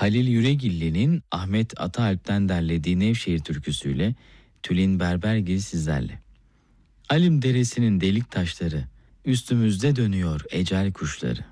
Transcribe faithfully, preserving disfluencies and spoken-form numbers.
Halil Yüregilli'nin Ahmet Ataalp'ten derlediği Nevşehir türküsüyle Tülin Berbergil sizlerle. Alim Deresi'nin delik taşları, üstümüzde dönüyor ecel kuşları.